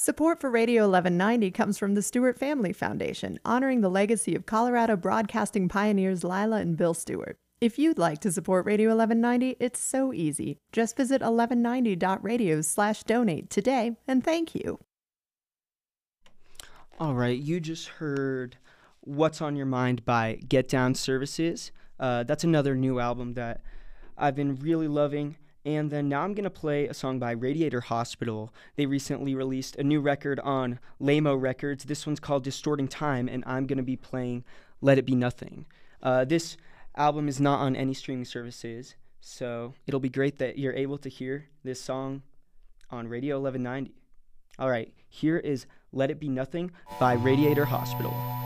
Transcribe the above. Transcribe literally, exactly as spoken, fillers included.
Support for Radio eleven ninety comes from the Stewart Family Foundation, honoring the legacy of Colorado broadcasting pioneers Lila and Bill Stewart. If you'd like to support Radio eleven ninety, it's so easy. Just visit eleven ninety dot radio slash donate today, and thank you. All right, you just heard What's on Your Mind by Get Down Services. Uh, that's another new album that I've been really loving. And then now I'm going to play a song by Radiator Hospital. They recently released a new record on Lamo Records. This one's called Distorting Time, and I'm going to be playing Let It Be Nothing. Uh, this album is not on any streaming services, so it'll be great that you're able to hear this song on Radio eleven ninety. All right, here is Let It Be Nothing by Radiator Hospital.